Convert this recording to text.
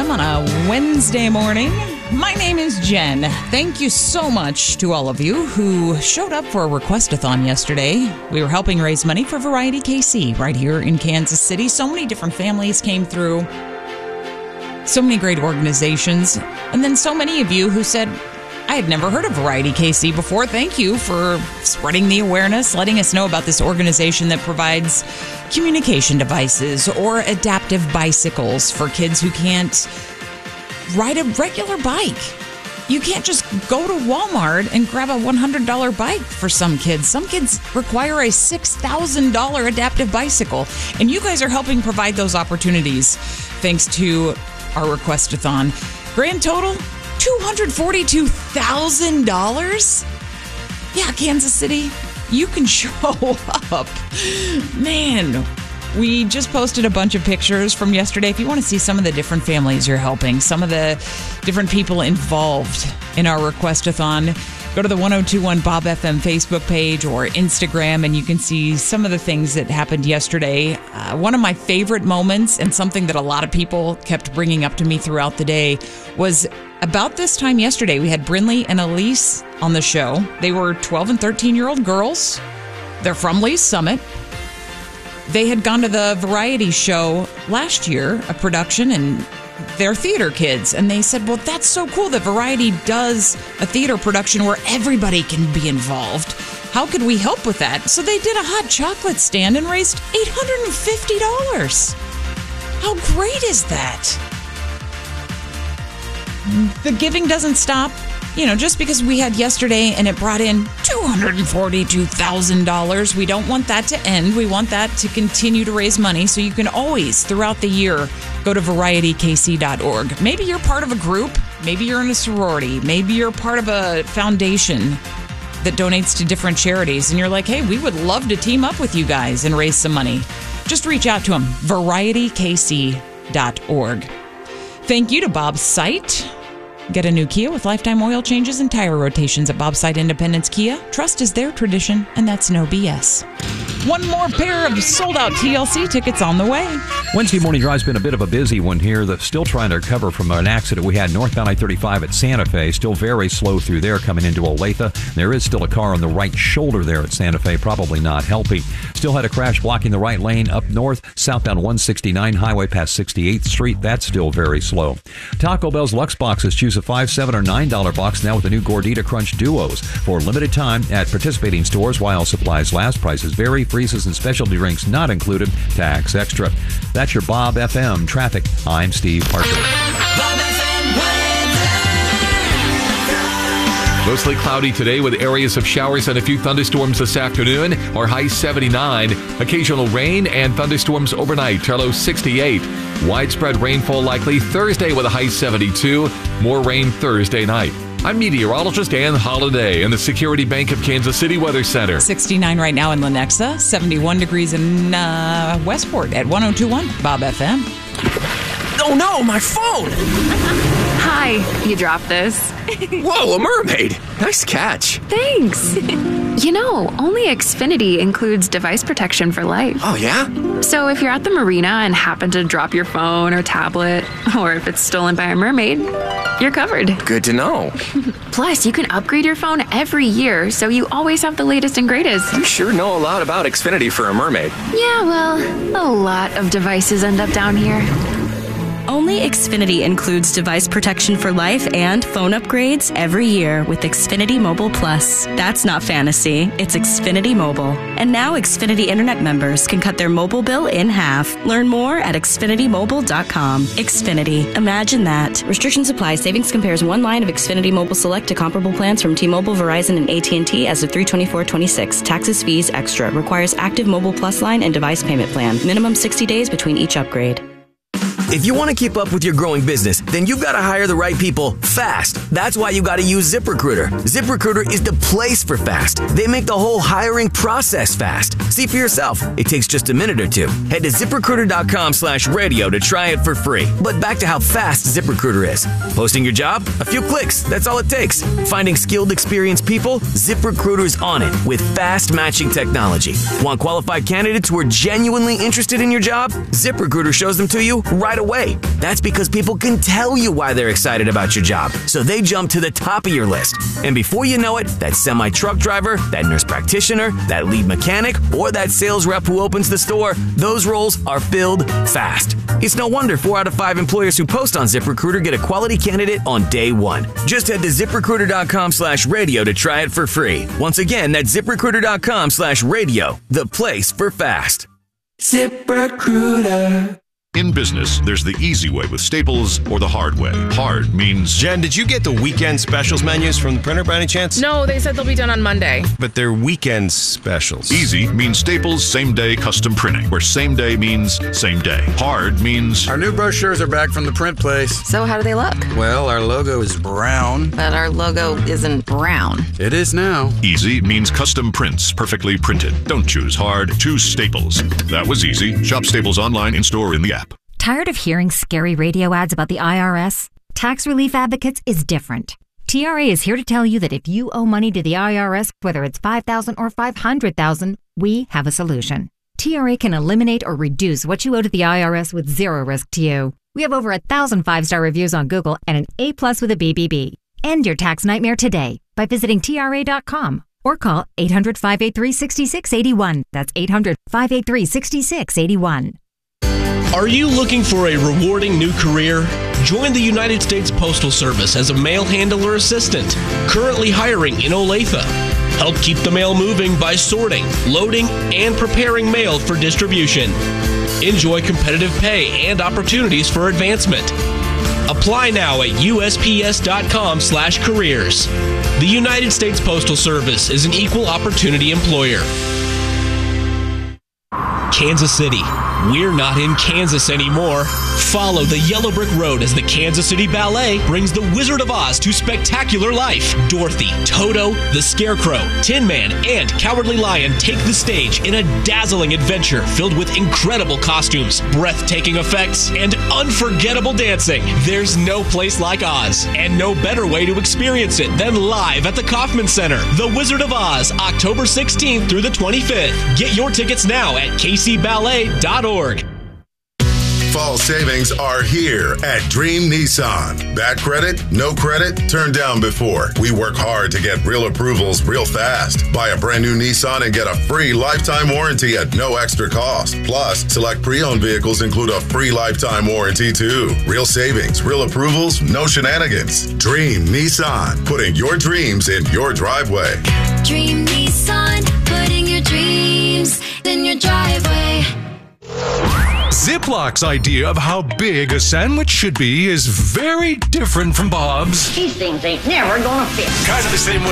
FM on a Wednesday morning. My name is Jen. Thank you so much to all of you who showed up for a request-a-thon yesterday. We were helping raise money for Variety KC right here in Kansas City. So many different families came through. So many great organizations. And then so many of you who said, I had never heard of Variety KC before. Thank you for spreading the awareness, letting us know about this organization that provides communication devices or adaptive bicycles for kids who can't ride a regular bike. You can't just go to Walmart and grab a $100 bike for some kids. Some kids require a $6,000 adaptive bicycle. And you guys are helping provide those opportunities thanks to our request-a-thon. Grand total, $242,000? Yeah, Kansas City, you can show up. Man, we just posted a bunch of pictures from yesterday. If you want to see some of the different families you're helping, some of the different people involved in our request-a-thon, go to the 1021 Bob FM Facebook page or Instagram, and you can see some of the things that happened yesterday. One of my favorite moments, and something that a lot of people kept bringing up to me throughout the day, was about this time yesterday. We had Brinley and Elise on the show. They were 12 and 13-year-old girls. They're from Lee's Summit. They had gone to the Variety show last year, a production, and they're theater kids. And they said, well, that's so cool that Variety does a theater production where everybody can be involved. How could we help with that? So they did a hot chocolate stand and raised $850. How great is that? The giving doesn't stop. You know, just because we had yesterday and it brought in $242,000, we don't want that to end. We want that to continue to raise money. So you can always, throughout the year, go to VarietyKC.org. Maybe you're part of a group. Maybe you're in a sorority. Maybe you're part of a foundation that donates to different charities. And you're like, hey, we would love to team up with you guys and raise some money. Just reach out to them. VarietyKC.org. Thank you to Bob's Site. Get a new Kia with lifetime oil changes and tire rotations at Bob's Site Independence Kia. Trust is their tradition, and that's no BS. One more pair of sold-out TLC tickets on the way. Wednesday morning drive's been a bit of a busy one here. That's still trying to recover from an accident we had northbound I-35 at Santa Fe. Still very slow through there coming into Olathe. There is still a car on the right shoulder there at Santa Fe, probably not helping. Still had a crash blocking the right lane up north, southbound 169 highway past 68th Street. That's still very slow. Taco Bell's Lux Boxes. Choose a $5, $7, or $9 box now with the new Gordita Crunch Duos. For limited time at participating stores while supplies last. Prices vary. Freezes and specialty drinks not included. Tax extra. That's your Bob FM traffic. I'm Steve Parker. Mostly cloudy today with areas of showers and a few thunderstorms this afternoon. Our high 79. Occasional rain and thunderstorms overnight. Our low 68. Widespread rainfall likely Thursday with a high 72. More rain Thursday night. I'm meteorologist Ann Holiday in the Security Bank of Kansas City Weather Center. 69 right now in Lenexa, 71 degrees in Westport at 1021 Bob FM. Oh no, my phone! Hi, you dropped this. Whoa, a mermaid! Nice catch. Thanks. You know, only Xfinity includes device protection for life. Oh, yeah? So if you're at the marina and happen to drop your phone or tablet, or if it's stolen by a mermaid, you're covered. Good to know. Plus, you can upgrade your phone every year, so you always have the latest and greatest. You sure know a lot about Xfinity for a mermaid. Yeah, well, a lot of devices end up down here. Only Xfinity includes device protection for life and phone upgrades every year with Xfinity Mobile Plus. That's not fantasy, it's Xfinity Mobile. And now Xfinity Internet members can cut their mobile bill in half. Learn more at XfinityMobile.com. Xfinity. Imagine that. Restrictions apply. Savings compares one line of Xfinity Mobile Select to comparable plans from T-Mobile, Verizon, and AT&T as of 3/24/26. Taxes, fees, extra. Requires active Mobile Plus line and device payment plan. Minimum 60 days between each upgrade. If you want to keep up with your growing business, then you've got to hire the right people fast. That's why you got to use ZipRecruiter. ZipRecruiter is the place for fast. They make the whole hiring process fast. See for yourself. It takes just a minute or two. Head to ZipRecruiter.com/radio to try it for free. But back to how fast ZipRecruiter is. Posting your job? A few clicks. That's all it takes. Finding skilled, experienced people? ZipRecruiter's on it with fast matching technology. Want qualified candidates who are genuinely interested in your job? ZipRecruiter shows them to you right right away. That's because people can tell you why they're excited about your job, so they jump to the top of your list. And before you know it, that semi-truck driver, that nurse practitioner, that lead mechanic, or that sales rep who opens the store, those roles are filled fast. It's no wonder 4 out of 5 employers who post on ZipRecruiter get a quality candidate on day one. Just head to ZipRecruiter.com/radio to try it for free. Once again, that's ZipRecruiter.com/radio, the place for fast. ZipRecruiter. In business, there's the easy way with Staples or the hard way. Hard means... Jen, did you get the weekend specials menus from the printer by any chance? No, they said they'll be done on Monday. But they're weekend specials. Easy means Staples same-day custom printing, where same day means same day. Hard means... Our new brochures are back from the print place. So how do they look? Well, our logo is brown. But our logo isn't brown. It is now. Easy means custom prints, perfectly printed. Don't choose hard, choose Staples. That was easy. Shop Staples online, in-store, in the app. Tired of hearing scary radio ads about the IRS? Tax Relief Advocates is different. TRA is here to tell you that if you owe money to the IRS, whether it's $5,000 or $500,000, we have a solution. TRA can eliminate or reduce what you owe to the IRS with zero risk to you. We have over 1,000 5-star reviews on Google and an A+ with a BBB. End your tax nightmare today by visiting TRA.com or call 800-583-6681. That's 800-583-6681. Are you looking for a rewarding new career? Join the United States Postal Service as a mail handler assistant, currently hiring in Olathe. Help keep the mail moving by sorting, loading, and preparing mail for distribution. Enjoy competitive pay and opportunities for advancement. Apply now at USPS.com/careers. The United States Postal Service is an equal opportunity employer. Kansas City. We're not in Kansas anymore. Follow the Yellow Brick Road as the Kansas City Ballet brings the Wizard of Oz to spectacular life. Dorothy, Toto, the Scarecrow, Tin Man, and Cowardly Lion take the stage in a dazzling adventure filled with incredible costumes, breathtaking effects, and unforgettable dancing. There's no place like Oz, and no better way to experience it than live at the Kauffman Center. The Wizard of Oz, October 16th through the 25th. Get your tickets now at kcballet.org. Fall savings are here at Dream Nissan. Bad credit? No credit? Turned down before. We work hard to get real approvals real fast. Buy a brand new Nissan and get a free lifetime warranty at no extra cost. Plus, select pre-owned vehicles include a free lifetime warranty too. Real savings, real approvals, no shenanigans. Dream Nissan, putting your dreams in your driveway. Dream Nissan, putting your dreams in your driveway. Ziplock's idea of how big a sandwich should be is very different from Bob's. These things ain't never gonna fit. Kind of the same way